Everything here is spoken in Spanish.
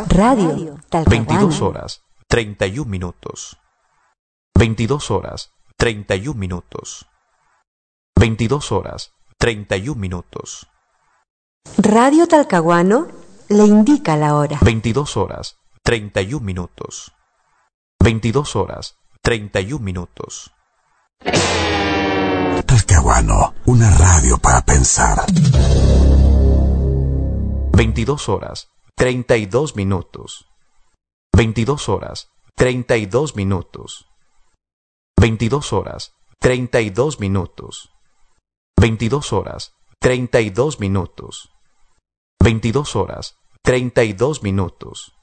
Radio Talcahuano. 22 horas, 31 minutos. 22 horas, 31 minutos. 22 horas, 31 minutos. Radio Talcahuano le indica la hora. 22 horas, 31 minutos. 22 horas, 31 minutos. Talcahuano, una radio para pensar. 22 horas, 32 minutos. 22 horas, 32 minutos. 22 horas, 32 minutos. 22 horas, 32 minutos. 22 horas, 32 minutos.